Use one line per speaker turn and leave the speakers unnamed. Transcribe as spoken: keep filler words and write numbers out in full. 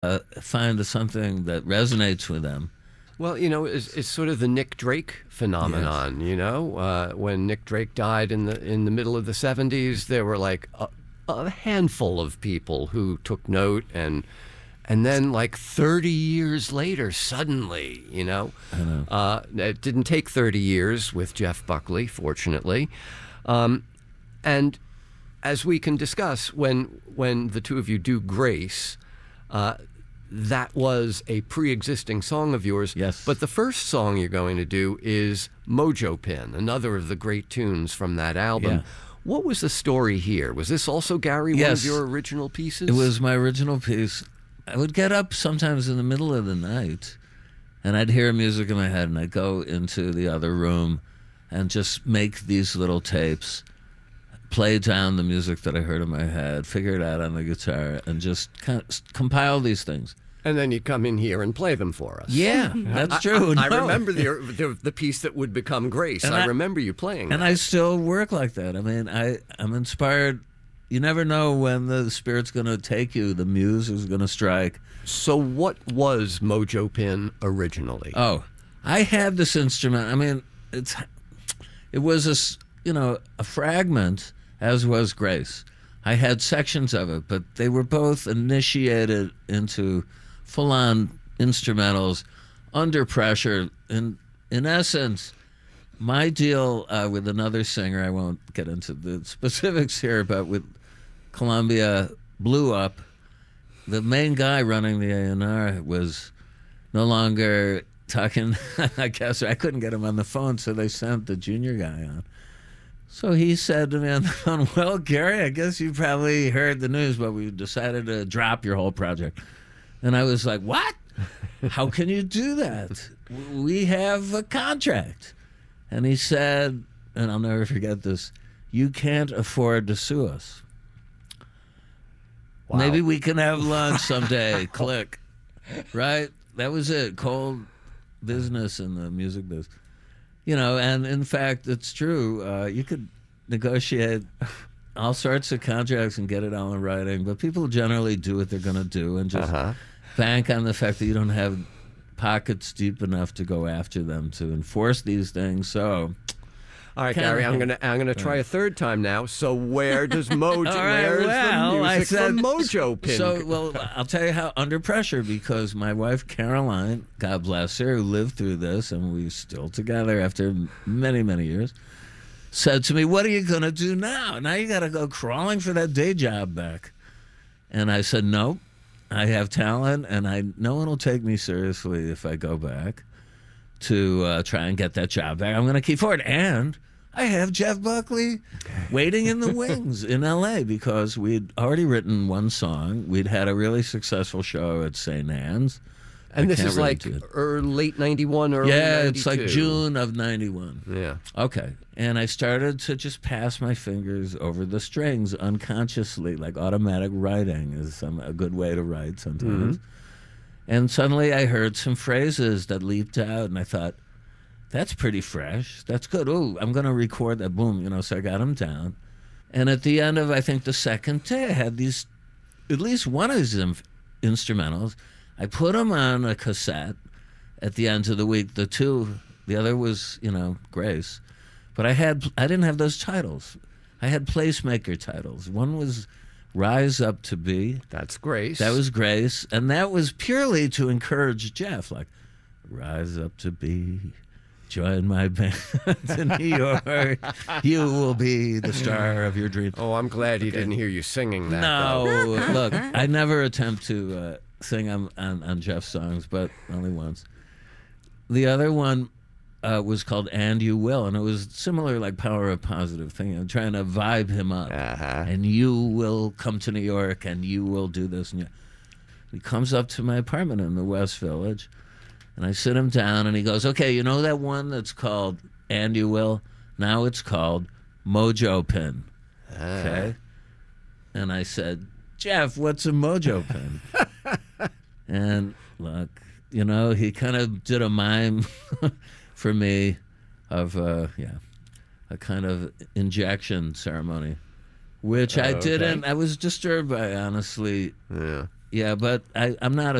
uh, find something that resonates with them.
Well, you know, it's, it's sort of the Nick Drake phenomenon. Yes. You know, uh, when Nick Drake died in the in the middle of the seventies, there were like a, a handful of people who took note, and and then like thirty years later, suddenly, you know,
I know.
Uh, it didn't take thirty years with Jeff Buckley, fortunately, um, and as we can discuss, when when the two of you do Grace. Uh, That was a pre-existing song of yours.
Yes.
But the first song you're going to do is Mojo Pin, another of the great tunes from that album.
Yeah.
What was the story here? Was this also, Gary,
yes.
one of your original pieces?
It was my original piece. I would get up sometimes in the middle of the night, and I'd hear music in my head, and I'd go into the other room and just make these little tapes, play down the music that I heard in my head, figure it out on the guitar, and just kind of compile these things.
And then you come in here and play them for us.
Yeah, that's true.
I, I,
no.
I remember the, the the piece that would become Grace. I, I remember you playing
And
that.
I still work like that. I mean, I, I'm inspired. You never know when the spirit's going to take you, the muse is going to strike.
So what was Mojo Pin originally?
Oh, I had this instrument. I mean, it's it was a, you know, a fragment, as was Grace. I had sections of it, but they were both initiated into full-on instrumentals under pressure. In in essence, my deal uh, with another singer, I won't get into the specifics here, but with Columbia blew up. The main guy running the A and R was no longer talking, I guess. I couldn't get him on the phone, so they sent the junior guy on. So he said to me on the phone, well, Gary, I guess you probably heard the news, but we decided to drop your whole project. And I was like, what? How can you do that? We have a contract. And he said, and I'll never forget this, you can't afford to sue us. Wow. Maybe we can have lunch someday. Click. Right? That was it. Cold business in the music business. You know, and in fact, it's true. Uh, you could negotiate all sorts of contracts and get it all in writing, but people generally do what they're going to do and just
uh-huh.
bank on the fact that you don't have pockets deep enough to go after them to enforce these things. So,
all right, Gary, I'm gonna I'm gonna try a third time now. So where does Mojo?
right,
where's
well,
the music
I said,
from Mojo Pin?
So, well, I'll tell you how under pressure, because my wife Caroline, God bless her, who lived through this, and we're still together after many many years, said to me, "What are you gonna do now? Now you got to go crawling for that day job back." And I said, "Nope. I have talent, and I no one will take me seriously if I go back to uh, try and get that job back. I'm going to keep forward, and I have Jeff Buckley waiting in the wings in L A because we'd already written one song. We'd had a really successful show at Saint Anne's.
And
I
this
can't
is
really
like
do it.
er, late ninety-one, early
Yeah,
ninety-two.
it's like June of ninety-one.
Yeah.
Okay. And I started to just pass my fingers over the strings unconsciously, like automatic writing is some, a good way to write sometimes.
Mm-hmm.
And suddenly I heard some phrases that leaped out, and I thought, that's pretty fresh. That's good. Oh, I'm going to record that. Boom. You know, so I got them down. And at the end of, I think, the second day, I had these, at least one of these instrumentals. I put them on a cassette at the end of the week. The two, the other was, you know, Grace. But I had, I didn't have those titles. I had placemaker titles. One was Rise Up to Be.
That's Grace.
That was Grace. And that was purely to encourage Jeff. Like, rise up to be, join my band in New York. You will be the star of your dream.
Oh, I'm glad he
Okay.
didn't hear you singing that.
No,
though.
look, I never attempt to uh, sing on, on, on Jeff's songs, but only once. The other one uh, was called And You Will, and it was similar, like Power of Positive thing. I'm trying to vibe him up.
Uh-huh.
And you will come to New York, and you will do this. And you... He comes up to my apartment in the West Village, and I sit him down, and he goes, okay, you know that one that's called And You Will? Now it's called Mojo Pin. Okay? And I said, Jeff, what's a Mojo Pin? And look, you know, he kind of did a mime for me of, uh, yeah, a kind of injection ceremony, which I
Okay.
didn't, I was disturbed by, honestly.
Yeah.
Yeah, but I, I'm not a